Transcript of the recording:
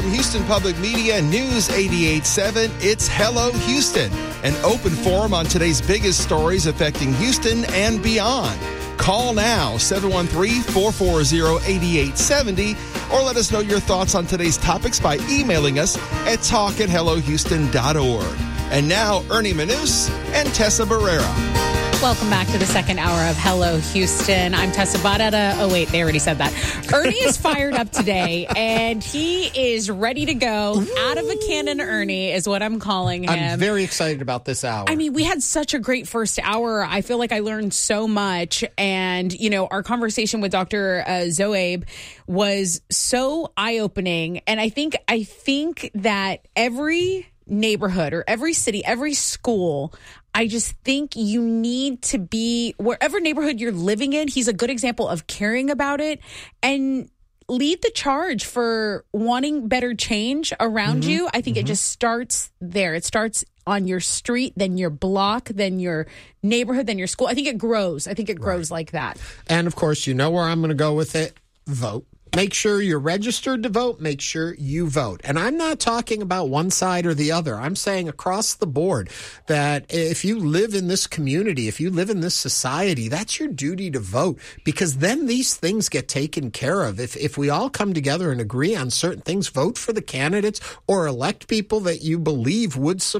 from Houston Public Media News 88.7, it's Hello Houston, an open forum on today's biggest stories affecting Houston and beyond. Call now, 713-440-8870, or let us know your thoughts on today's topics by emailing us at talk@hellohouston.org. And now, Ernie Manous and Tessa Barrera. Welcome back to the second hour of Hello Houston. I'm Tessa Barrera. Oh, wait, they already said that. Ernie is fired up today, and he is ready to go. Out of a cannon, Ernie is what I'm calling him. I'm very excited about this hour. I mean, we had such a great first hour. I feel like I learned so much. And, you know, our conversation with Dr. Zoaib was so eye-opening. And I think that every neighborhood or every city, every school, I just think you need to be, wherever neighborhood you're living in, he's a good example of caring about it and lead the charge for wanting better change around you. I think it just starts there. It starts on your street, then your block, then your neighborhood, then your school. I think it grows. I think it grows like that. And of course, you know where I'm going to go with it. Vote. Make sure you're registered to vote. Make sure you vote. And I'm not talking about one side or the other. I'm saying across the board that if you live in this community, if you live in this society, that's your duty to vote, because then these things get taken care of. If we all come together and agree on certain things, vote for the candidates or elect people that you believe would support